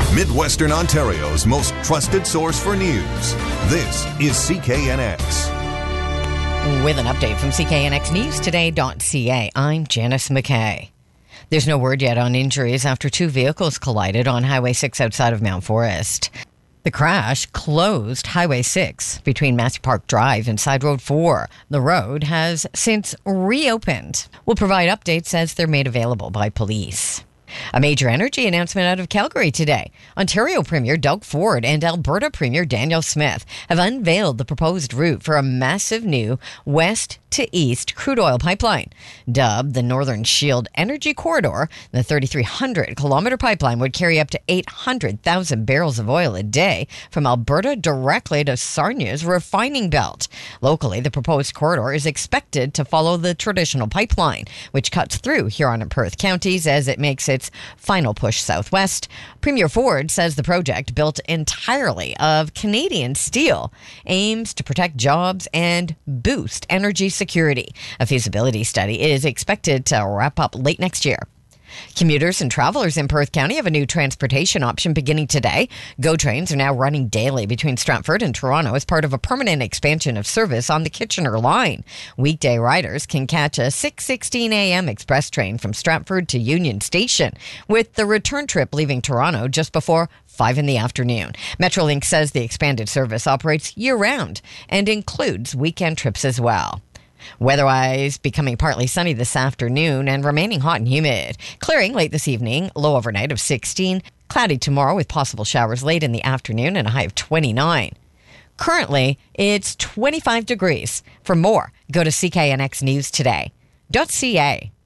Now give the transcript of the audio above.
Midwestern Ontario's most trusted source for news. This is CKNX. With an update from CKNXNewsToday.ca, I'm Janice McKay. There's no word yet on injuries after two vehicles collided on Highway 6 outside of Mount Forest. The crash closed Highway 6 between Matthew Park Drive and Side Road 4. The road has since reopened. We'll provide updates as they're made available by police. A major energy announcement out of Calgary today. Ontario Premier Doug Ford and Alberta Premier Danielle Smith have unveiled the proposed route for a massive new west to east crude oil pipeline. Dubbed the Northern Shield Energy Corridor, the 3,300-kilometer pipeline would carry up to 800,000 barrels of oil a day from Alberta directly to Sarnia's refining belt. Locally, the proposed corridor is expected to follow the traditional pipeline, which cuts through Huron and Perth counties as it makes its final push southwest. Premier Ford says the project, built entirely of Canadian steel, aims to protect jobs and boost energy security. A feasibility study is expected to wrap up late next year. Commuters and travelers in Perth County have a new transportation option beginning today. GO trains are now running daily between Stratford and Toronto as part of a permanent expansion of service on the Kitchener line. Weekday riders can catch a 6:16 a.m. express train from Stratford to Union Station, with the return trip leaving Toronto just before 5 in the afternoon. Metrolink says the expanded service operates year-round and includes weekend trips as well. Weather-wise, becoming partly sunny this afternoon and remaining hot and humid. Clearing late this evening, low overnight of 16. Cloudy tomorrow with possible showers late in the afternoon and a high of 29. Currently, it's 25 degrees. For more, go to CKNXNewsToday.ca.